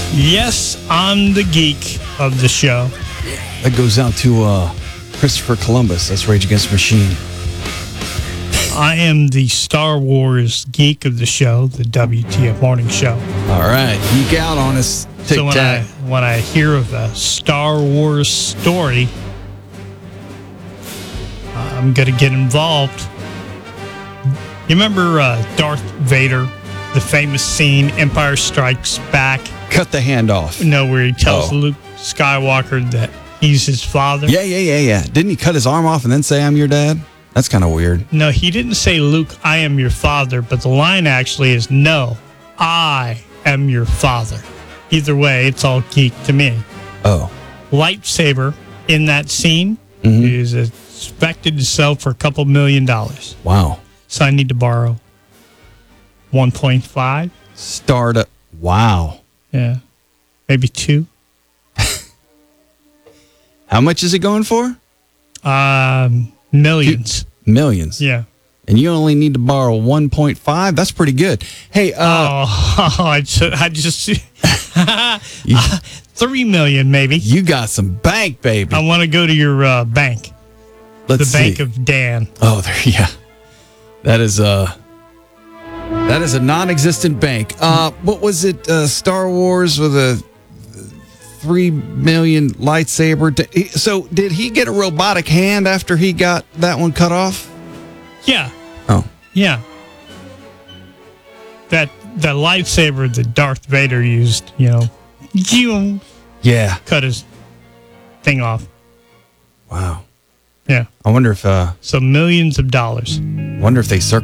Yes, I'm the geek of the show. That goes out to Christopher Columbus. That's Rage Against the Machine. I am the Star Wars geek of the show, the WTF Morning Show. All right, geek out on us. So when I hear of a Star Wars story, I'm going to get involved. You remember Darth Vader, the famous scene, Empire Strikes Back? Cut the hand off. No, where he tells Luke Skywalker that he's his father. Yeah. Didn't he cut his arm off and then say, "I'm your dad"? That's kind of weird. No, he didn't say, "Luke, I am your father," but the line actually is, "No, I am your father." Either way, it's all geek to me. Oh. Lightsaber in that scene is expected to sell for a couple $1 million. Wow. So I need to borrow 1.5. Start. Wow. Yeah. Maybe 2. How much is it going for? Millions. Millions. Yeah. And you only need to borrow 1.5. That's pretty good. Hey, I just 3 million maybe. You got some bank, baby. I want to go to your bank. Let's the Bank see. of Dan. Oh, yeah. That is a non-existent bank. What was it? Star Wars with a 3 million lightsaber. So did he get a robotic hand after he got that one cut off? Yeah. Oh. Yeah. That lightsaber that Darth Vader used, Yeah. cut his thing off. Wow. Yeah. I wonder if So millions of dollars. they